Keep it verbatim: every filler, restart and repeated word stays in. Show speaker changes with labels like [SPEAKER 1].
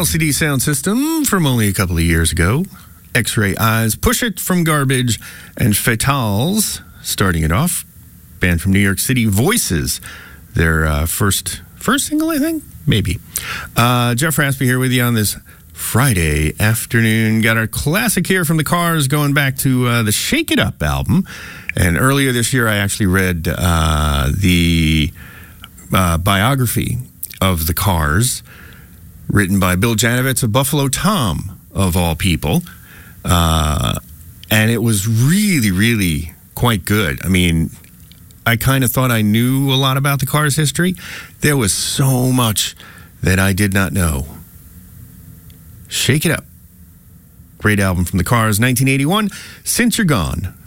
[SPEAKER 1] L C D Sound System from only a couple of years ago. X-Ray Eyes, Push It from Garbage, and Fatals starting it off. Band from New York City, Voices, their uh, first first single, I think? Maybe. Uh, Jeff Raspy here with you on this Friday afternoon. Got our classic here from the Cars going back to uh, the Shake It Up album. And earlier this year, I actually read uh, the uh, biography of the Cars, written by Bill Janovitz of Buffalo Tom, of all people. Uh, and it was really, really quite good. I mean, I kind of thought I knew a lot about the Cars' history. There was so much that I did not know. Shake It Up. Great album from the Cars, nineteen eighty-one, Since You're Gone.